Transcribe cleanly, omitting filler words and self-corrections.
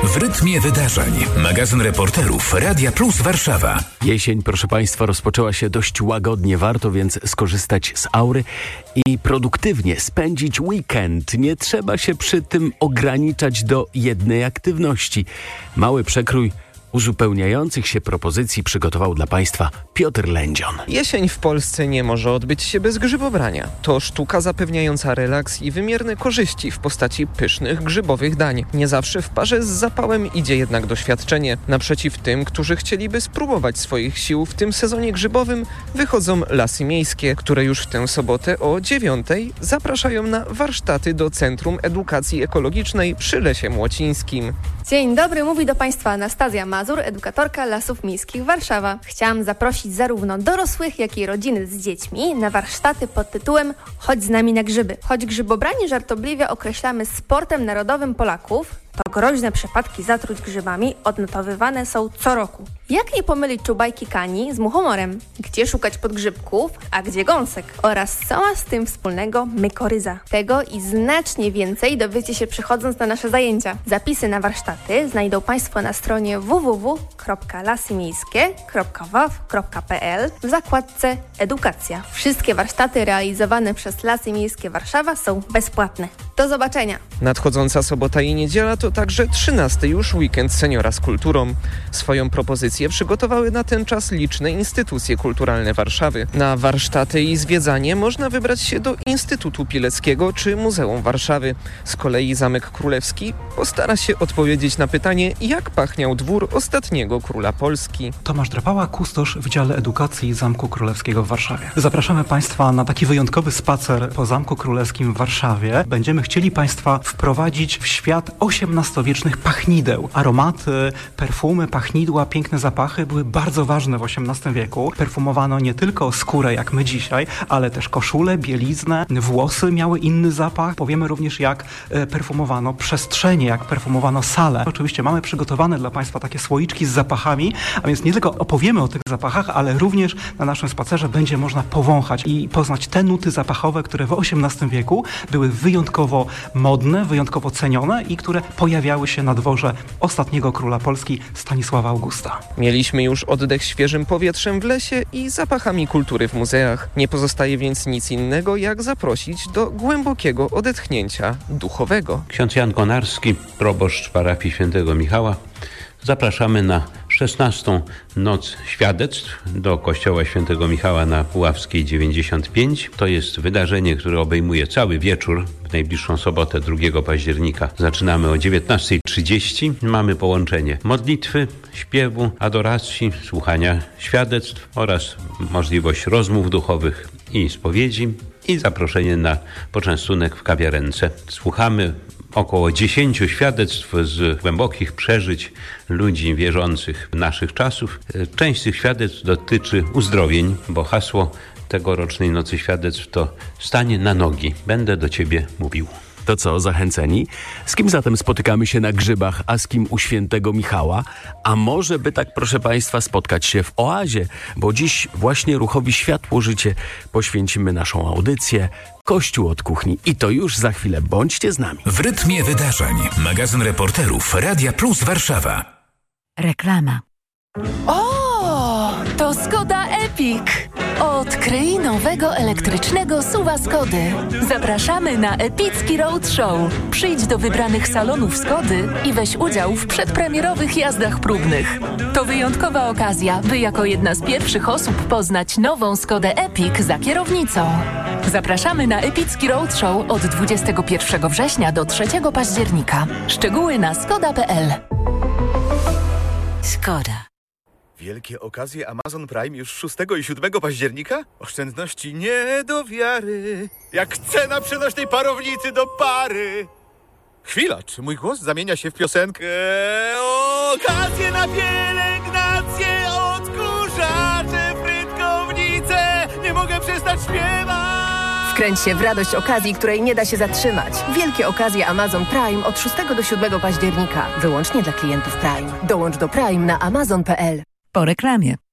W rytmie wydarzeń. Magazyn reporterów Radia Plus Warszawa. Jesień, proszę Państwa, rozpoczęła się dość łagodnie. Warto więc skorzystać z aury i produktywnie spędzić weekend. Nie trzeba się przy tym ograniczać do jednej aktywności. Mały przekrój uzupełniających się propozycji przygotował dla Państwa Piotr Lędzion. Jesień w Polsce nie może odbyć się bez grzybobrania. To sztuka zapewniająca relaks i wymierne korzyści w postaci pysznych grzybowych dań. Nie zawsze w parze z zapałem idzie jednak doświadczenie. Naprzeciw tym, którzy chcieliby spróbować swoich sił w tym sezonie grzybowym, wychodzą Lasy Miejskie, które już w tę sobotę o 9:00 zapraszają na warsztaty do Centrum Edukacji Ekologicznej przy Lesie Młocińskim. Dzień dobry, mówi do Państwa Anastazja Mazur, edukatorka Lasów Miejskich Warszawa. Chciałam zaprosić zarówno dorosłych, jak i rodziny z dziećmi na warsztaty pod tytułem Chodź z nami na grzyby. Choć grzybobranie żartobliwie określamy sportem narodowym Polaków, to groźne przypadki zatruć grzybami odnotowywane są co roku. Jak nie pomylić czubajki kani z muchomorem? Gdzie szukać podgrzybków, a gdzie gąsek? Oraz co ma z tym wspólnego mykoryza? Tego i znacznie więcej dowiecie się przychodząc na nasze zajęcia. Zapisy na warsztaty znajdą Państwo na stronie www.lasymiejskie.waw.pl w zakładce Edukacja. Wszystkie warsztaty realizowane przez Lasy Miejskie Warszawa są bezpłatne. Do zobaczenia! Nadchodząca sobota i niedziela to także 13. już weekend seniora z kulturą. Swoją propozycję przygotowały na ten czas liczne instytucje kulturalne Warszawy. Na warsztaty i zwiedzanie można wybrać się do Instytutu Pileckiego czy Muzeum Warszawy. Z kolei Zamek Królewski postara się odpowiedzieć na pytanie, jak pachniał dwór ostatniego króla Polski. Tomasz Drapała, kustosz w Dziale Edukacji Zamku Królewskiego w Warszawie. Zapraszamy Państwa na taki wyjątkowy spacer po Zamku Królewskim w Warszawie. Będziemy chcieli Państwa wprowadzić w świat XVIII-wiecznych pachnideł. Aromaty, perfumy, pachnidła, piękne zapachy były bardzo ważne w XVIII wieku. Perfumowano nie tylko skórę jak my dzisiaj, ale też koszule, bieliznę, włosy miały inny zapach. Powiemy również, jak perfumowano przestrzenie, jak perfumowano salę. Oczywiście mamy przygotowane dla Państwa takie słoiczki z zapachami, a więc nie tylko opowiemy o tych zapachach, ale również na naszym spacerze będzie można powąchać i poznać te nuty zapachowe, które w XVIII wieku były wyjątkowo modne, wyjątkowo cenione i które pojawiały się na dworze ostatniego króla Polski Stanisława Augusta. Mieliśmy już oddech świeżym powietrzem w lesie i zapachami kultury w muzeach. Nie pozostaje więc nic innego, jak zaprosić do głębokiego odetchnięcia duchowego. Ksiądz Jan Konarski, proboszcz parafii Świętego Michała. Zapraszamy na 16. Noc Świadectw do Kościoła Świętego Michała na Puławskiej 95. To jest wydarzenie, które obejmuje cały wieczór. W najbliższą sobotę 2 października zaczynamy o 19:30. Mamy połączenie modlitwy, śpiewu, adoracji, słuchania świadectw oraz możliwość rozmów duchowych i spowiedzi i zaproszenie na poczęstunek w kawiarence. Słuchamy około 10 świadectw z głębokich przeżyć ludzi wierzących naszych czasów. Część z tych świadectw dotyczy uzdrowień, bo hasło tegorocznej Nocy Świadectw to stanie na nogi. Będę do Ciebie mówił. To co, zachęceni? Z kim zatem spotykamy się na grzybach, a z kim u Świętego Michała? A może by tak, proszę Państwa, spotkać się w oazie, bo dziś właśnie ruchowi Światło-Życie poświęcimy naszą audycję Kościół od kuchni. I to już za chwilę. Bądźcie z nami. W rytmie wydarzeń. Magazyn reporterów Radia Plus Warszawa. Reklama. O, to Skoda Epic! Odkryj nowego elektrycznego SUV-a Skody. Zapraszamy na epicki roadshow. Przyjdź do wybranych salonów Skody i weź udział w przedpremierowych jazdach próbnych. To wyjątkowa okazja, by jako jedna z pierwszych osób poznać nową Skodę Epic za kierownicą. Zapraszamy na epicki roadshow od 21 września do 3 października. Szczegóły na skoda.pl. Skoda. Wielkie okazje Amazon Prime już 6 i 7 października? Oszczędności nie do wiary. Jak cena przenośnej parownicy do pary. Chwila, czy mój głos zamienia się w piosenkę? Okazje na pielęgnację, odkurzacze, frytkownice. Nie mogę przestać śpiewać. Wkręć się w radość okazji, której nie da się zatrzymać. Wielkie okazje Amazon Prime od 6 do 7 października. Wyłącznie dla klientów Prime. Dołącz do Prime na amazon.pl. Po reklamie.